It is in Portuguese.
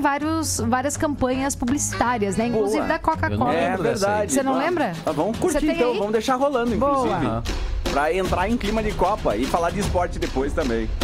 várias campanhas publicitárias, né? Inclusive Boa. da Coca-Cola. É verdade. Você não lembra? Vamos Você curtir tem então, aí? vamos deixar rolando, inclusive. Boa. Pra entrar em clima de Copa e falar de esporte depois também.